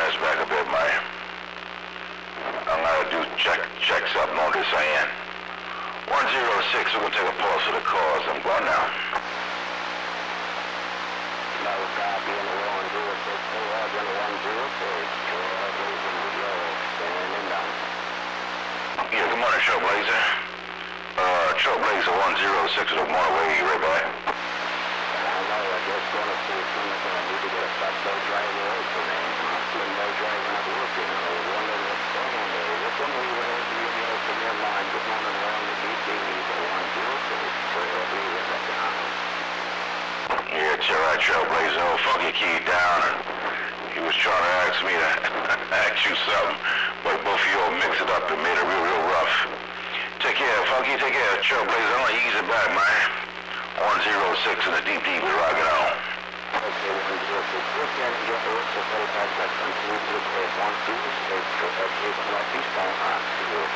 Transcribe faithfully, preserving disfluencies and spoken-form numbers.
ass back a bit, man. I'm gonna do check checks up on this end. one zero six, we're gonna take a pulse of the cause. I'm going now. No, copy on the one zero six, on the one zero six, Trailblazer Radio, standing down. Yeah, good morning, Trailblazer. Uh, Trailblazer one zero six, good morning, where are you right back? I know, I just gonna see if someone's gonna need to get a flatbed driver also, man. Flatbed driver not working, I was wondering what's going on there. What's on the way to the email from your line? Good morning, we're on the D T V, one zero six, Trailblazer, right down. Yeah, it's all right, Trailblazer. Old Funky keyed down, and he was trying to ask me to ask you something, but both of you all mixed it up and made it real, real rough. Take care, Funky. Take care, Trailblazer. I'm gonna ease it back, man. one zero six in the deep, deep is rocking on. Okay, one zero six. Look at it, get the rest of the contact on two six eight one two six, Northeast on